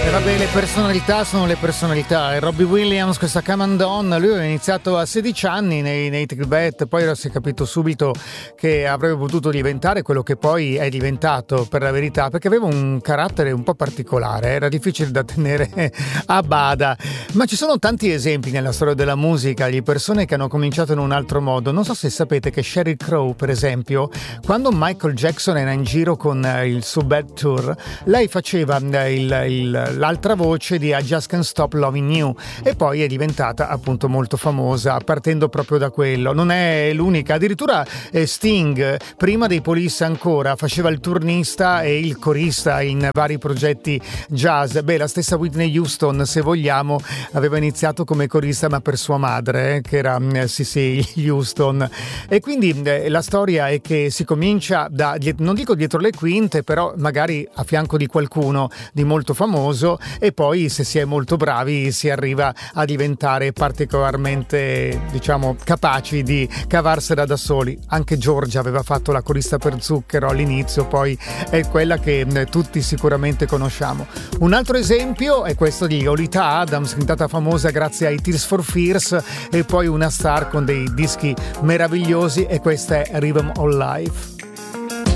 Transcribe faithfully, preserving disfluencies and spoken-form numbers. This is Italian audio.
E vabbè, le personalità sono le personalità. E Robbie Williams, questa Come and On, lui aveva iniziato a sedici anni nei, nei Tibet, poi si è capito subito che avrebbe potuto diventare quello che poi è diventato, per la verità, perché aveva un carattere un po' particolare, era difficile da tenere a bada. Ma ci sono tanti esempi nella storia della musica di persone che hanno cominciato in un altro modo. Non so se sapete che Sheryl Crow, per esempio, quando Michael Jackson era in giro con il suo Bad Tour, lei faceva il, il l'altra voce di I Just Can't Stop Loving You, e poi è diventata appunto molto famosa partendo proprio da quello. Non è l'unica, addirittura Sting, prima dei Police ancora, faceva il turnista e il corista in vari progetti jazz. Beh, la stessa Whitney Houston, se vogliamo, aveva iniziato come corista ma per sua madre, eh, che era sì sì Houston. E quindi eh, la storia è che si comincia da, non dico dietro le quinte, però magari a fianco di qualcuno di molto famoso, e poi se si è molto bravi si arriva a diventare particolarmente, diciamo, capaci di cavarsela da soli. Anche Giorgia aveva fatto la corista per Zucchero all'inizio, poi è quella che tutti sicuramente conosciamo. Un altro esempio è questo di Olita Adams, diventata famosa grazie ai Tears for Fears e poi una star con dei dischi meravigliosi, e questa è Rhythm of Life.